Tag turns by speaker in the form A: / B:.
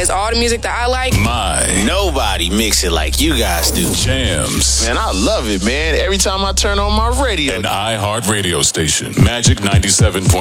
A: plays all the music that I like.
B: Nobody mix it like you guys do.
C: Jams.
B: Man, I love it, man. Every time I turn on my radio.
C: An iHeart radio station. Magic 97.7.